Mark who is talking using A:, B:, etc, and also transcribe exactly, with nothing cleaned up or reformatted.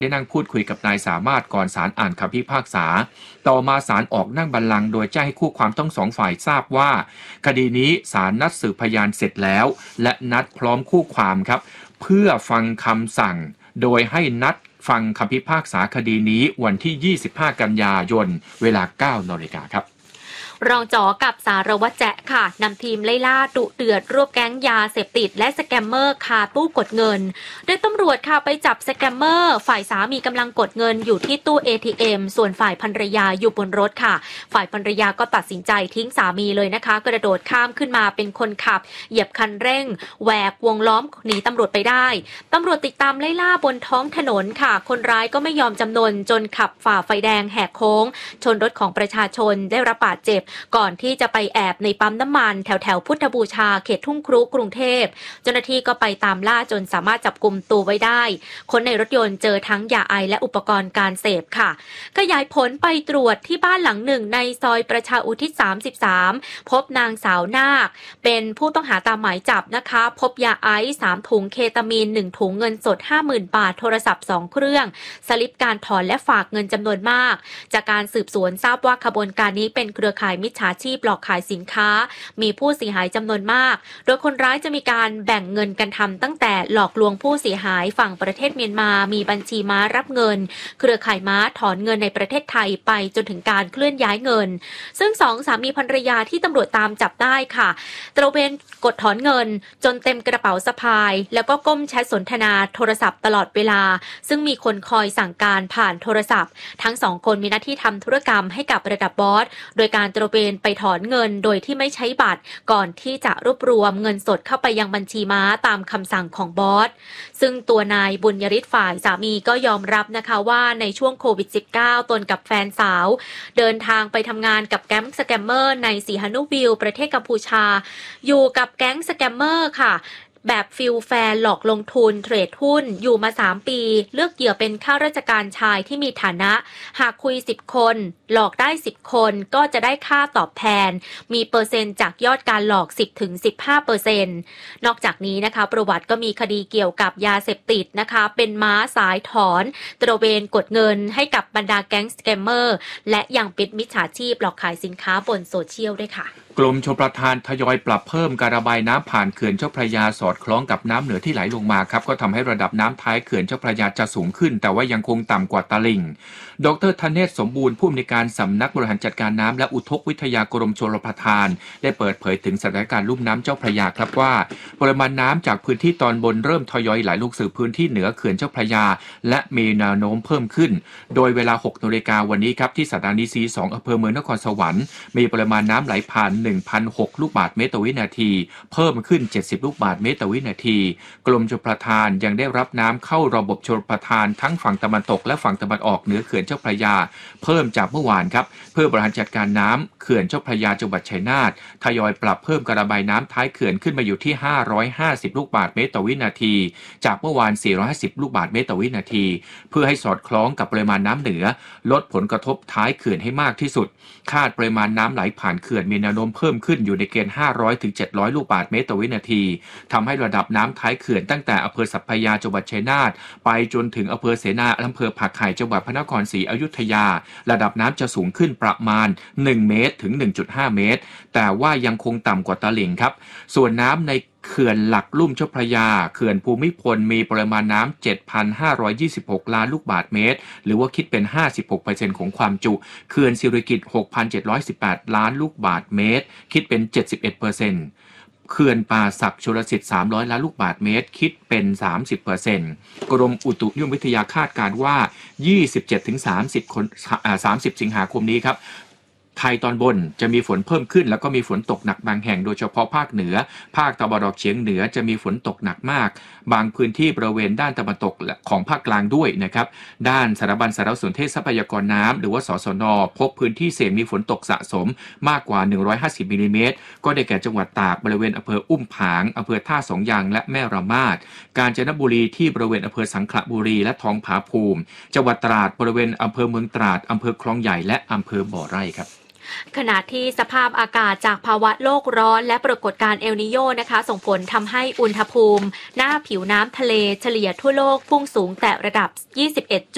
A: ได้นั่งพูดคุยกับนายสามารถก่อนศาลอ่านคำพิพากษาต่อมาศาลออกนั่งบัลลังก์โดยแจ้งให้คู่ความทั้งสองฝ่ายทราบว่าคดีนี้ศาลนัดสืบพยานเสร็จแล้วและนัดพร้อมคู่ความครับเพื่อฟังคำสั่งโดยให้นัดฟังคำพิพากษาคดีนี้วันที่ยี่สิบห้ากันยายนเวลา เก้านาฬิกาครับ
B: รองจ๋อกับสารวัตรแจ๊ค่ะนำทีมไล่ล่าดุเดือดรวบแก๊งยาเสพติดและสแกมเมอร์คาตู้กดเงินโดยตำรวจค่ะไปจับสแกมเมอร์ฝ่ายสามีกำลังกดเงินอยู่ที่ตู้ เอ ที เอ็ม ส่วนฝ่ายภรรยาอยู่บนรถค่ะฝ่ายภรรยาก็ตัดสินใจทิ้งสามีเลยนะคะกระโดดข้ามขึ้นมาเป็นคนขับเหยียบคันเร่งแหวกวงล้อมหนีตำรวจไปได้ตำรวจติดตามไล่ล่าบนท้องถนนค่ะคนร้ายก็ไม่ยอมจำนนจนขับฝ่าไฟแดงแหกโค้งชนรถของประชาชนได้รับบาดเจ็บก่อนที่จะไปแอบในปั๊มน้ำมันแถวแถวพุทธบูชาเขตทุ่งครุกรุงเทพเจ้าหน้าที่ก็ไปตามล่าจนสามารถจับกุมตัวไว้ได้คนในรถยนต์เจอทั้งยาไอและอุปกรณ์การเสพค่ะขยายผลไปตรวจที่บ้านหลังหนึ่งในซอยประชาอุทิศสามสิบสามพบนางสาวนาคเป็นผู้ต้องหาตามหมายจับนะคะพบยาไอซ์สามถุงเคตามีนหนึ่งถุงเงินสด ห้าหมื่น บาทโทรศัพท์สองเครื่องสลิปการถอนและฝากเงินจำนวนมากจากการสืบสวนทราบว่าขบวนการนี้เป็นเครือข่ายมิจฉาชีพหลอกขายสินค้ามีผู้เสียหายจำนวนมากโดยคนร้ายจะมีการแบ่งเงินกันทำตั้งแต่หลอกลวงผู้เสียหายฝั่งประเทศเมียนมามีบัญชีม้ารับเงินเครือข่ายม้าถอนเงินในประเทศไทยไปจนถึงการเคลื่อนย้ายเงินซึ่งสองสามีภรรยาที่ตำรวจตามจับได้ค่ะตระเวนกดถอนเงินจนเต็มกระเป๋าสะพายแล้วก็ก้มแชทสนทนาโทรศัพท์ตลอดเวลาซึ่งมีคนคอยสั่งการผ่านโทรศัพท์ทั้งสองคนมีหน้าที่ทำธุรกรรมให้กับระดับบอสโดยการตระเวนไปถอนเงินโดยที่ไม่ใช้บัตรก่อนที่จะรวบรวมเงินสดเข้าไปยังบัญชีม้าตามคำสั่งของบอสซึ่งตัวนายบุญยฤทธิ์ฝ่ายสามีก็ยอมรับนะคะว่าในช่วงโควิด สิบเก้า ตนกับแฟนสาวเดินทางไปทำงานกับแก๊งสแกมเมอร์ในสีหนุวิวประเทศกัมพูชาอยู่กับแก๊งสแกมเมอร์ค่ะแบบฟิลแฟนหลอกลงทุนเทรดหุ้นอยู่มาสามปีเลือกเหยื่อเป็นข้าราชการชายที่มีฐานะหากคุยสิบคนหลอกได้สิบคนก็จะได้ค่าตอบแทนมีเปอร์เซ็นต์จากยอดการหลอก สิบถึงสิบห้าเปอร์เซ็นต์ นอกจากนี้นะคะประวัติก็มีคดีเกี่ยวกับยาเสพติดนะคะเป็นม้าสายถอนตระเวนกดเงินให้กับบรรดาแก๊งสแกมเมอร์และยังเป็นมิจฉาชีพหลอกขายสินค้าบนโซเชียลด้วยค่ะ
A: กรมชลประทานทยอยปรับเพิ่มการระบายน้ำผ่านเขื่อนเจ้าพระยาสอดคล้องกับน้ำเหนือที่ไหลลงมาครับก็ทำให้ระดับน้ำท้ายเขื่อนเจ้าพระยาจะสูงขึ้นแต่ว่ายังคงต่ำกว่าตลิ่งดร.ธเนศสมบูรณ์ผู้อำนวยการสำนักบริหารจัดการน้ำและอุทกวิทยากรมชลประทานได้เปิดเผยถึงสถานการณ์ลุ่มน้ำเจ้าพระยาครับว่าปริมาณน้ำจากพื้นที่ตอนบนเริ่มทยอยไหลลงสู่พื้นที่เหนือเขื่อนเจ้าพระยาและมีแนวโน้มเพิ่มขึ้นโดยเวลา หกนาฬิกาวันนี้ครับที่สถานีซีสองอำเภอเมืองนครสวรรค์มีปริมาณน้ำไหลผ่าน หนึ่งพันหก ลูกบาศก์เมตรต่อวินาทีเพิ่มขึ้นเจ็ดสิบลูกบาศก์เมตรต่อวินาทีกรมชลประทานยังได้รับน้ำเข้าระบบชลประทานทั้งฝั่งตะวันตกและฝั่งตะวันออกเหนือเขื่อนเจ้าพระยาเพิ่มจากเมื่อวานครับเพื่อบริหารจัดการน้ำเขื่อนเจ้าพระยาจังหวัดชัยนาททยอยปรับเพิ่มการระบายน้ำท้ายเขื่อนขึ้นมาอยู่ที่ห้าร้อยห้าสิบลูกบาศก์เมตรต่อวินาทีจากเมื่อวานสี่ร้อยห้าสิบลูกบาศก์เมตรต่อวินาทีเพื่อให้สอดคล้องกับปริมาณน้ำเหนือลดผลกระทบท้ายเขื่อนให้มากที่สุดคาดปริมาณน้ำไหลผ่านเขื่อนมีแนวโน้มเพิ่มขึ้นอยู่ในเกณฑ์ห้าร้อยถึงเจ็ดร้อยลูกบาศก์เมตรต่อวินาทีทำให้ระดับน้ำท้ายเขื่อนตั้งแต่อำเภอสัพพยาจังหวัดชัยนาทไปจนถึงอำเภอเสนาอำเภอผักไห่จังหวัดพระนครศรีอยุธยาระดับน้ำจะสูงขึ้นประมาณหนึ่งเมตรถึง หนึ่งจุดห้า เมตรแต่ว่ายังคงต่ำกว่าตลิ่งครับส่วนน้ำในเขื่อนหลักลุ่มเจ้าพระยาเขื่อนภูมิพลมีปริมาณน้ำ เจ็ดพันห้าร้อยยี่สิบหก ล้านลูกบาศก์เมตรหรือว่าคิดเป็น ห้าสิบหกเปอร์เซ็นต์ ของความจุเขื่อนสิริกิติ์ หกพันเจ็ดร้อยสิบแปด ล้านลูกบาศก์เมตรคิดเป็น เจ็ดสิบเอ็ดเปอร์เซ็นต์เขื่อนป่าสักชลสิทธิ์สามร้อยล้านลูกบาศก์เมตรคิดเป็น สามสิบเปอร์เซ็นต์ กรมอุตุนิยมวิทยาคาดการณ์ว่า ยี่สิบเจ็ดถึงสามสิบ คนอ่าสามสิบสิงหาคมนี้ครับไทยตอนบนจะมีฝนเพิ่มขึ้นแล้วก็มีฝนตกหนักบางแห่งโดยเฉพาะภาคเหนือภาคตะวันออกเฉียงเหนือจะมีฝนตกหนักมากบางพื้นที่บริเวณด้านตะวันตกของภาคกลางด้วยนะครับด้านสถาบันสารสนเทศทรัพยากรน้ำหรือว่าสสน.พบพื้นที่เสี่ยงมีฝนตกสะสมมากกว่าหนึ่งร้อยห้าสิบมิลลิเมตรก็ได้แก่จังหวัดตากบริเวณอำเภออุ้มผางอำเภอท่าสองยางและแม่ระมาดกาญจนบุรีที่บริเวณอำเภอสังขละบุรีและทองผาภูมิจังหวัดตราดบริเวณอำเภอเมืองตราดอำเภอคลองใหญ่และอำเภอบ่อไร่ครับ
B: ขณะที่สภาพอากาศจากภาวะโลกร้อนและปรากฏการณ์เอลนิโญนะคะส่งผลทำให้อุณหภูมิหน้าผิวน้ำทะเลเฉลี่ยทั่วโลกพุ่งสูงแต่ระดับ ยี่สิบเอ็ด